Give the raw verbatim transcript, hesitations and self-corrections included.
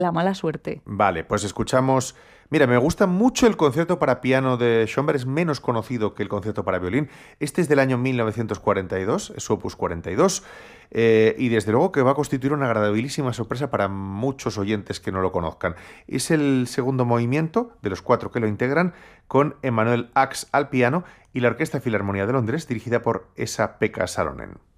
La mala suerte. Vale, pues escuchamos. Mira, me gusta mucho el concierto para piano de Schoenberg, es menos conocido que el concierto para violín. Este es del año mil novecientos cuarenta y dos, es su opus cuarenta y dos, eh, y desde luego que va a constituir una agradabilísima sorpresa para muchos oyentes que no lo conozcan. Es el segundo movimiento de los cuatro que lo integran, con Emmanuel Ax al piano y la Orquesta Filarmonía de Londres, dirigida por Esa-Pekka Salonen.